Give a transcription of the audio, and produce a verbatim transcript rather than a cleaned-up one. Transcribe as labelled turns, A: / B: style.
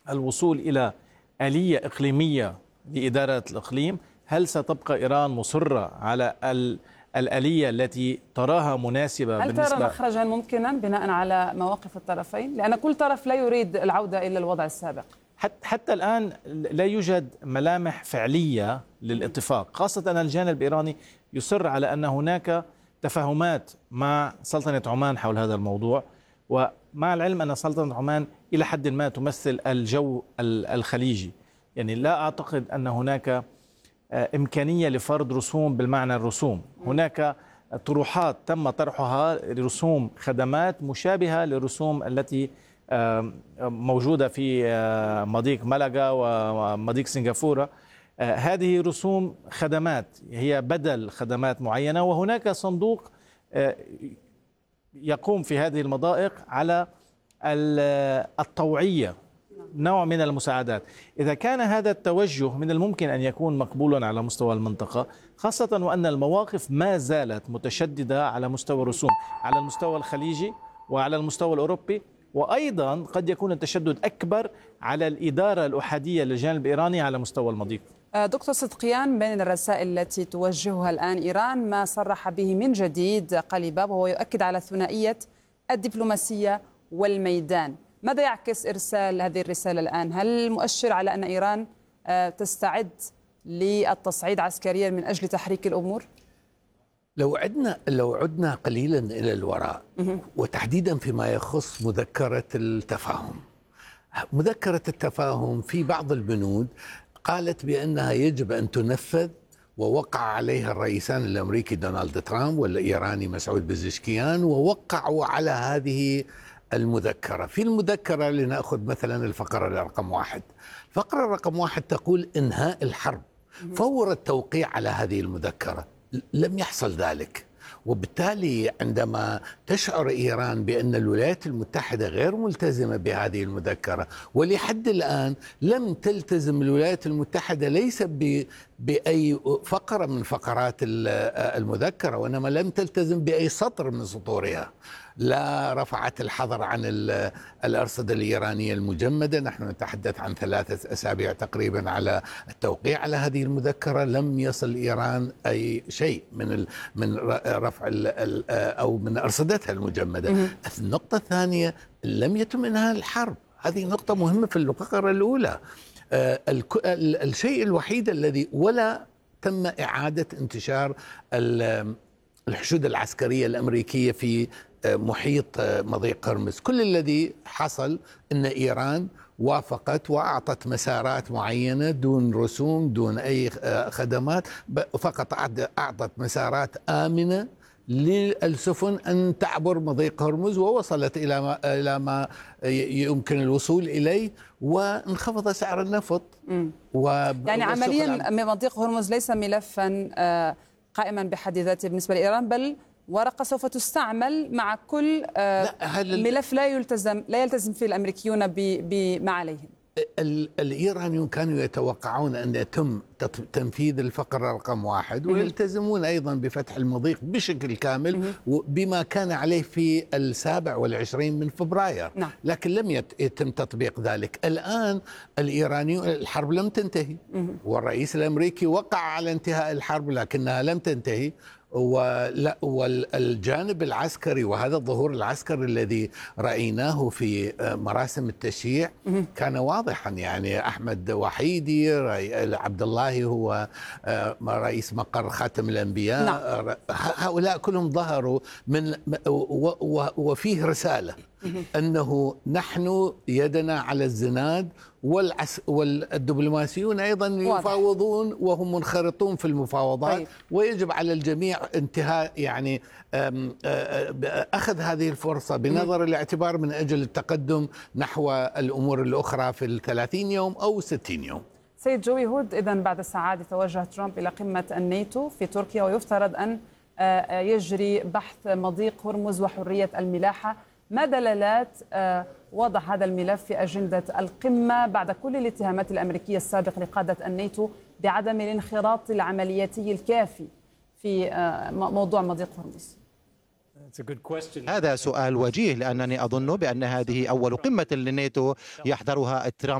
A: الوصول إلى آلية إقليمية لإدارة الإقليم، هل ستبقى إيران مصرة على الآلية التي تراها مناسبة؟
B: هل
A: بالنسبة
B: ترى مخرجا ممكنا بناء على مواقف الطرفين؟ لأن كل طرف لا يريد العودة إلى الوضع السابق.
A: حتى الآن لا يوجد ملامح فعلية للاتفاق، خاصة أن الجانب الإيراني يصر على أن هناك تفاهمات مع سلطنة عمان حول هذا الموضوع، ومع العلم أن سلطنة عمان إلى حد ما تمثل الجو الخليجي. يعني لا أعتقد أن هناك إمكانية لفرض رسوم بالمعنى الرسوم. هناك طروحات تم طرحها لرسوم خدمات مشابهة للرسوم التي موجودة في مضيق مالاغا ومضيق سنغافورة. هذه رسوم خدمات هي بدل خدمات معينة، وهناك صندوق يقوم في هذه المضائق على الطوعية، نوع من المساعدات. إذا كان هذا التوجه من الممكن أن يكون مقبولا على مستوى المنطقة، خاصة وأن المواقف ما زالت متشددة على مستوى الرسوم على المستوى الخليجي وعلى المستوى الأوروبي، وأيضا قد يكون التشدد أكبر على الإدارة الأحادية للجانب الإيراني على مستوى المضيق.
B: دكتور صدقيان، بين الرسائل التي توجهها الآن إيران ما صرح به من جديد قليباف، وهو يؤكد على ثنائية الدبلوماسية والميدان. ماذا يعكس إرسال هذه الرسالة الآن؟ هل مؤشر على أن إيران تستعد للتصعيد عسكريا من أجل تحريك الأمور؟
C: لو عدنا لو عدنا قليلا إلى الوراء، وتحديدا فيما يخص مذكرة التفاهم. مذكرة التفاهم في بعض البنود قالت بأنها يجب أن تنفذ، ووقع عليها الرئيسان الأمريكي دونالد ترامب والإيراني مسعود بزشكيان، ووقعوا على هذه المذكرة. في المذكرة لنأخذ مثلا الفقرة رقم واحد. الفقرة رقم واحد تقول إنهاء الحرب فور التوقيع على هذه المذكرة. لم يحصل ذلك، وبالتالي عندما تشعر إيران بأن الولايات المتحدة غير ملتزمة بهذه المذكرة، ولحد الآن لم تلتزم الولايات المتحدة ليس بأي فقرة من فقرات المذكرة، وإنما لم تلتزم بأي سطر من سطورها. لا رفعت الحظر عن الأرصدة الإيرانية المجمدة. نحن نتحدث عن ثلاثة أسابيع تقريبا على التوقيع على هذه المذكرة. لم يصل إيران أي شيء من من رفع أو من أرصدتها المجمدة. النقطة الثانية، لم يتم إنهاء الحرب. هذه نقطة مهمة في الفقرة الأولى. الشيء الوحيد الذي ولا تم إعادة انتشار الحشود العسكرية الأمريكية في محيط مضيق هرمز. كل الذي حصل أن إيران وافقت وأعطت مسارات معينة دون رسوم دون أي خدمات، فقط أعطت مسارات آمنة للسفن أن تعبر مضيق هرمز، ووصلت إلى ما, إلى ما يمكن الوصول إليه، وانخفض سعر النفط.
B: يعني عمليا مضيق هرمز ليس ملفا قائما بحد ذاته بالنسبة لإيران، بل ورقة سوف تستعمل مع كل ملف لا يلتزم لا يلتزم فيه الأمريكيون بما عليهم.
C: الإيرانيون كانوا يتوقعون أن يتم تنفيذ الفقرة رقم واحد، ويلتزمون أيضا بفتح المضيق بشكل كامل بما كان عليه في السابع والعشرين من فبراير.
B: نعم.
C: لكن لم يتم تطبيق ذلك. الآن الإيرانيون الحرب لم تنتهي، والرئيس الأمريكي وقع على انتهاء الحرب لكنها لم تنتهي. والجانب العسكري، وهذا الظهور العسكري الذي رأيناه في مراسم التشييع كان واضحا. يعني أحمد وحيدي، عبد الله هو رئيس مقر خاتم الأنبياء.
B: نعم.
C: هؤلاء كلهم ظهروا من وفيه رسالة أنه نحن يدنا على الزناد، والعس والدبلوماسيون أيضا يفاوضون وهم منخرطون في المفاوضات. طيب. ويجب على الجميع انتهاء يعني أخذ هذه الفرصة بنظر الاعتبار من أجل التقدم نحو الأمور الأخرى في الثلاثين يوم أو ستين يوم.
B: سيد جوي هود، إذن بعد ساعات يتوجه ترامب إلى قمة الناتو في تركيا، ويفترض أن يجري بحث مضيق هرمز وحرية الملاحة. ما دلالات وضع هذا الملف في أجندة القمة بعد كل الاتهامات الأمريكية السابقة لقادة الناتو بعدم الانخراط العملياتي الكافي في موضوع مضيق هرمز؟
D: هذا سؤال وجيه، لأنني أظن بأن هذه أول قمة للناتو يحضرها ترامب